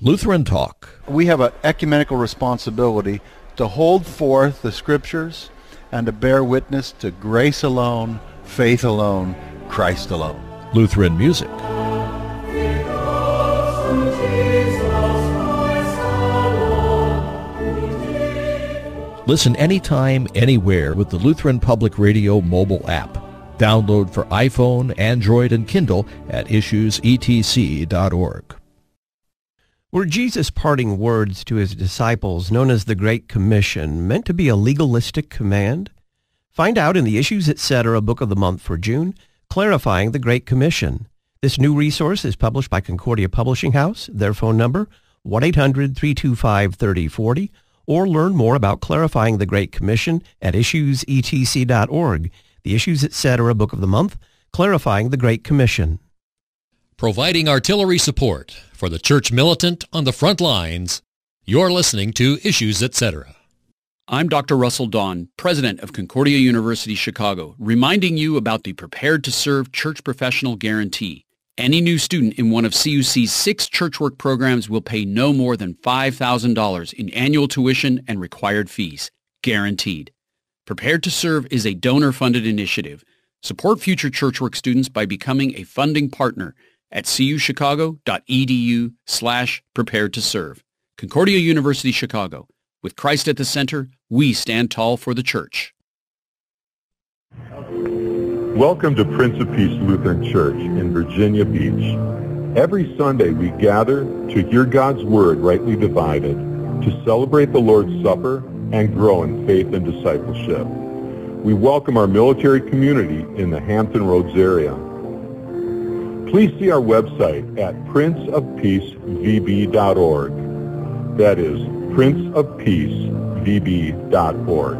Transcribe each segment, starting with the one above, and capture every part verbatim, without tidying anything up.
Lutheran Talk. We have an ecumenical responsibility to hold forth the Scriptures and to bear witness to grace alone, faith alone, Christ alone. Lutheran Music. Listen anytime, anywhere with the Lutheran Public Radio mobile app. Download for iPhone, Android, and Kindle at issues e t c dot org. Were Jesus' parting words to his disciples, known as the Great Commission, meant to be a legalistic command? Find out in the Issues Etc. Book of the Month for June, Clarifying the Great Commission. This new resource is published by Concordia Publishing House. Their phone number, one eight hundred, three two five, three oh four oh, or learn more about clarifying the Great Commission at issues e t c dot org. The Issues Etc. Book of the Month, Clarifying the Great Commission. Providing artillery support for the church militant on the front lines, you're listening to Issues Etc. I'm Doctor Russell Dawn, president of Concordia University Chicago, reminding you about the Prepared to Serve Church Professional Guarantee. Any new student in one of C U C's six churchwork programs will pay no more than five thousand dollars in annual tuition and required fees, guaranteed. Prepared to Serve is a donor-funded initiative. Support future churchwork students by becoming a funding partner at cuchicago.edu slash prepared to serve. Concordia University Chicago. With Christ at the center, we stand tall for the church. Welcome to Prince of Peace Lutheran Church in Virginia Beach. Every Sunday we gather to hear God's Word rightly divided, to celebrate the Lord's Supper, and grow in faith and discipleship. We welcome our military community in the Hampton Roads area. Please see our website at prince of peace v b dot org. That is prince of peace v b dot org.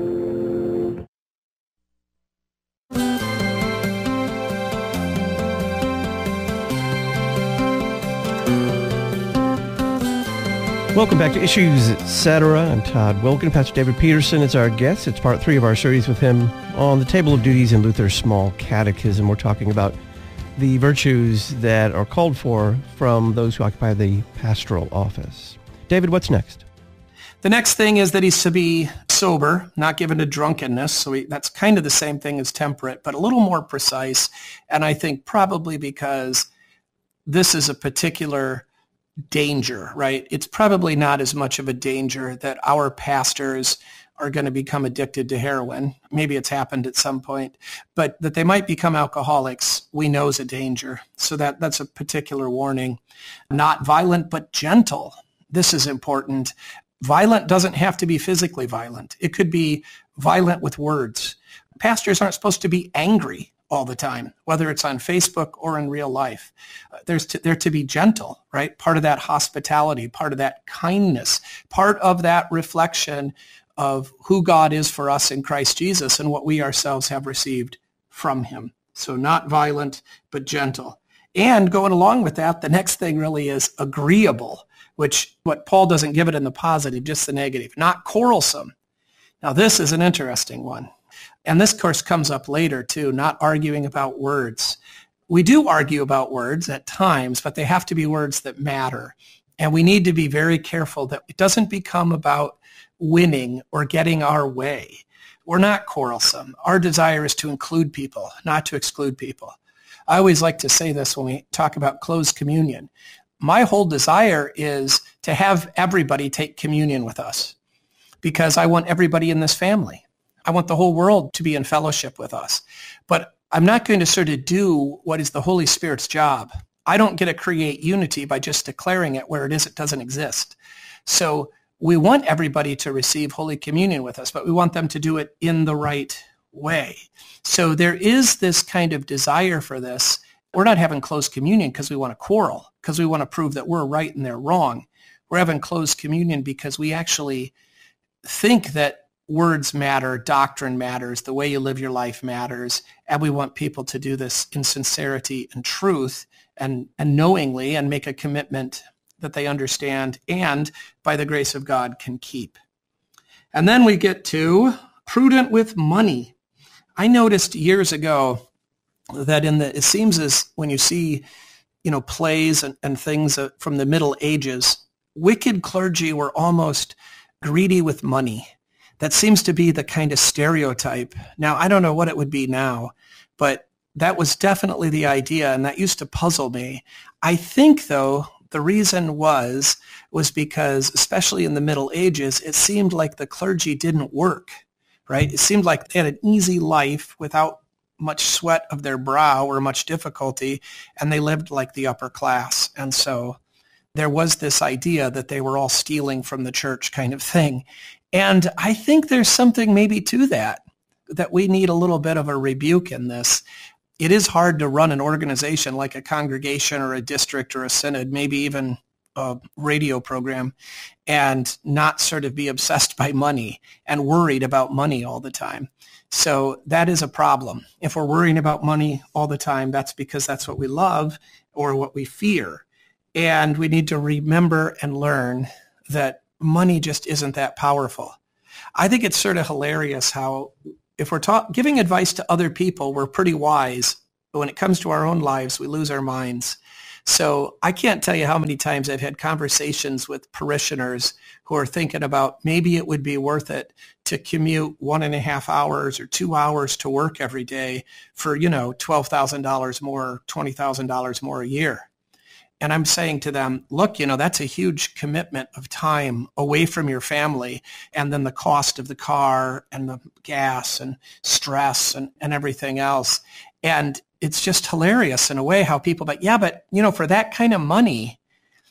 Welcome back to Issues Etc. I'm Todd Wilken. Pastor David Peterson is our guest. It's part three of our series with him on the Table of Duties in Luther's Small Catechism. We're talking about the virtues that are called for from those who occupy the pastoral office. David, what's next? The next thing is that he's to be sober, not given to drunkenness. So he, that's kind of the same thing as temperate, but a little more precise. And I think probably because this is a particular danger, right? It's probably not as much of a danger that our pastors are going to become addicted to heroin. Maybe it's happened at some point, but that they might become alcoholics, we know is a danger. So that, that's a particular warning. Not violent, but gentle. This is important. Violent doesn't have to be physically violent. It could be violent with words. Pastors aren't supposed to be angry all the time, whether it's on Facebook or in real life. There's to, they're to be gentle, right? Part of that hospitality, part of that kindness, part of that reflection of who God is for us in Christ Jesus and what we ourselves have received from him. So not violent, but gentle. And going along with that, the next thing really is agreeable, which what Paul doesn't give it in the positive, just the negative. Not quarrelsome. Now this is an interesting one. And this, of course, comes up later, too, not arguing about words. We do argue about words at times, but they have to be words that matter. And we need to be very careful that it doesn't become about winning or getting our way. We're not quarrelsome. Our desire is to include people, not to exclude people. I always like to say this when we talk about closed communion. My whole desire is to have everybody take communion with us because I want everybody in this family. I want the whole world to be in fellowship with us. But I'm not going to sort of do what is the Holy Spirit's job. I don't get to create unity by just declaring it where it is it doesn't exist. So we want everybody to receive Holy Communion with us, but we want them to do it in the right way. So there is this kind of desire for this. We're not having closed communion because we want to quarrel, because we want to prove that we're right and they're wrong. We're having closed communion because we actually think that words matter, doctrine matters, the way you live your life matters, and we want people to do this in sincerity and truth and, and knowingly and make a commitment that they understand and, by the grace of God, can keep. And then we get to prudent with money. I noticed years ago that in the, it seems as when you see you know, plays and, and things uh, from the Middle Ages, wicked clergy were almost greedy with money. That seems to be the kind of stereotype. Now, I don't know what it would be now, but that was definitely the idea, and that used to puzzle me. I think, though, the reason was, was because, especially in the Middle Ages, it seemed like the clergy didn't work, right? It seemed like they had an easy life without much sweat of their brow or much difficulty, and they lived like the upper class. And so there was this idea that they were all stealing from the church kind of thing. And I think there's something maybe to that, that we need a little bit of a rebuke in this. It is hard to run an organization like a congregation or a district or a synod, maybe even a radio program, and not sort of be obsessed by money and worried about money all the time. So that is a problem. If we're worrying about money all the time, that's because that's what we love or what we fear. And we need to remember and learn that money just isn't that powerful. I think it's sort of hilarious how if we're ta- giving advice to other people, we're pretty wise. But when it comes to our own lives, we lose our minds. So I can't tell you how many times I've had conversations with parishioners who are thinking about maybe it would be worth it to commute one and a half hours or two hours to work every day for, you know, twelve thousand dollars more, twenty thousand dollars more a year. And I'm saying to them, look, you know, that's a huge commitment of time away from your family, and then the cost of the car and the gas and stress and, and everything else. And it's just hilarious in a way how people, but yeah, but, you know, for that kind of money,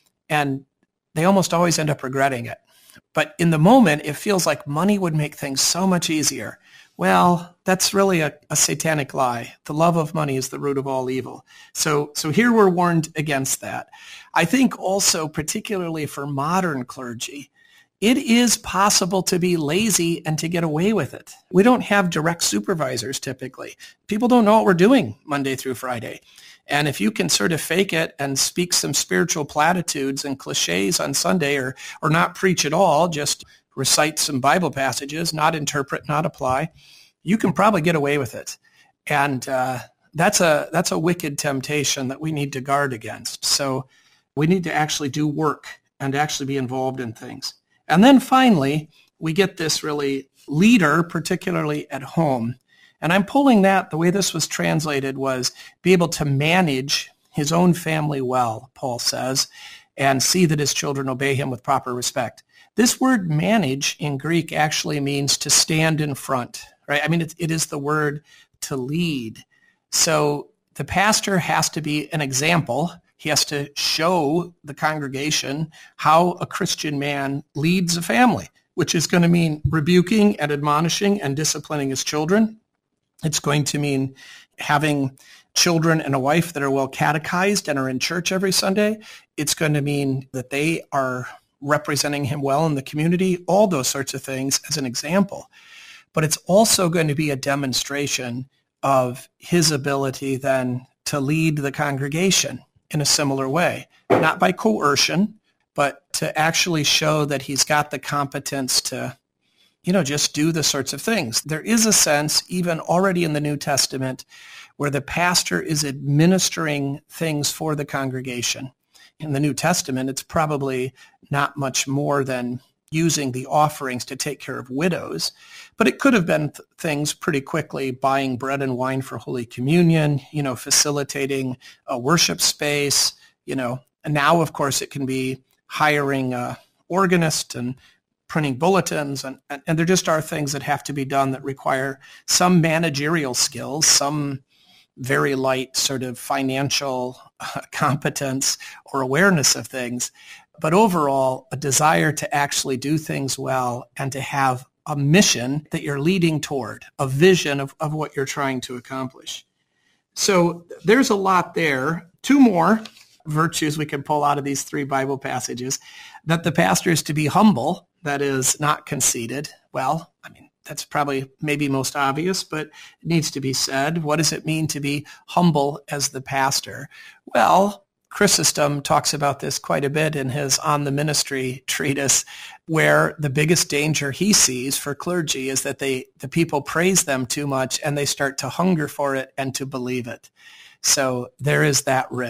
and they almost always end up regretting it. But in the moment, it feels like money would make things so much easier. Well, that's really a, a satanic lie. The love of money is the root of all evil. So, so here we're warned against that. I think also, particularly for modern clergy, it is possible to be lazy and to get away with it. We don't have direct supervisors typically. People don't know what we're doing Monday through Friday. And if you can sort of fake it and speak some spiritual platitudes and cliches on Sunday, or or not preach at all, just recite some Bible passages, not interpret, not apply, you can probably get away with it. And uh, that's a that's a wicked temptation that we need to guard against. So we need to actually do work and actually be involved in things. And then finally, we get this really leader, particularly at home. And I'm pulling that, the way this was translated was be able to manage his own family well, Paul says, and see that his children obey him with proper respect. This word manage in Greek actually means to stand in front, right? I mean, it, it is the word to lead. So the pastor has to be an example. He has to show the congregation how a Christian man leads a family, which is going to mean rebuking and admonishing and disciplining his children. It's going to mean having children and a wife that are well catechized and are in church every Sunday. It's going to mean that they are representing him well in the community, all those sorts of things as an example. But it's also going to be a demonstration of his ability then to lead the congregation in a similar way, not by coercion, but to actually show that he's got the competence to, you know, just do the sorts of things. There is a sense, even already in the New Testament, where the pastor is administering things for the congregation. In the New Testament, it's probably not much more than using the offerings to take care of widows, but it could have been th- things pretty quickly, buying bread and wine for Holy Communion, you know, facilitating a worship space, you know, and now, of course, it can be hiring a organist and printing bulletins, and, and, and there just are things that have to be done that require some managerial skills, some very light sort of financial uh, competence or awareness of things, but overall a desire to actually do things well and to have a mission that you're leading toward, a vision of, of what you're trying to accomplish. So there's a lot there. Two more virtues we can pull out of these three Bible passages: that the pastor is to be humble, that is, not conceited. Well, I mean, that's probably maybe most obvious, but it needs to be said. What does it mean to be humble as the pastor? Well, Chrysostom talks about this quite a bit in his On the Ministry treatise, where the biggest danger he sees for clergy is that they the people praise them too much and they start to hunger for it and to believe it. So there is that risk.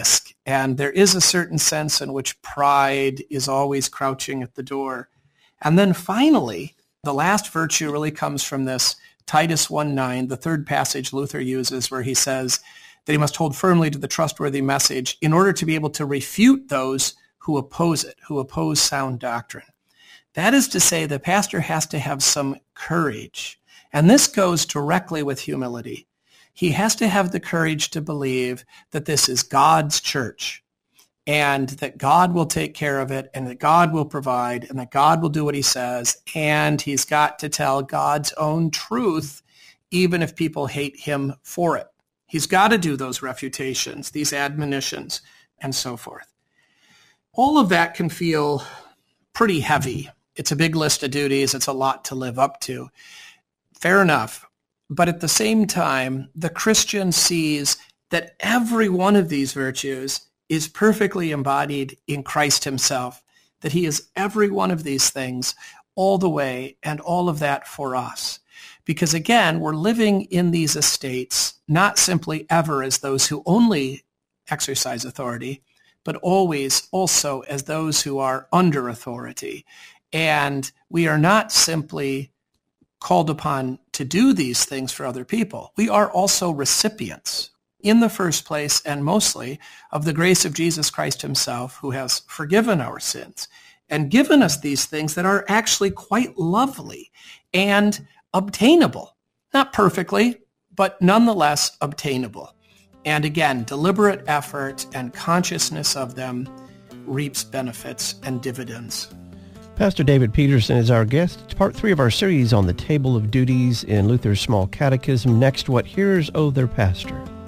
And there is a certain sense in which pride is always crouching at the door. And then finally, the last virtue really comes from this Titus one nine, the third passage Luther uses, where he says that he must hold firmly to the trustworthy message in order to be able to refute those who oppose it, who oppose sound doctrine. That is to say, the pastor has to have some courage. And this goes directly with humility. He has to have the courage to believe that this is God's church and that God will take care of it and that God will provide and that God will do what he says. And he's got to tell God's own truth, even if people hate him for it. He's got to do those refutations, these admonitions, and so forth. All of that can feel pretty heavy. It's a big list of duties. It's a lot to live up to. Fair enough. But at the same time, the Christian sees that every one of these virtues is perfectly embodied in Christ himself, that he is every one of these things all the way, and all of that for us. Because again, we're living in these estates, not simply ever as those who only exercise authority, but always also as those who are under authority. And we are not simply called upon to do these things for other people. We are also recipients, in the first place and mostly, of the grace of Jesus Christ himself, who has forgiven our sins and given us these things that are actually quite lovely and obtainable. Not perfectly, but nonetheless obtainable. And again, deliberate effort and consciousness of them reaps benefits and dividends. Pastor David Peterson is our guest. It's part three of our series on the Table of Duties in Luther's Small Catechism. Next, what hearers owe their pastor.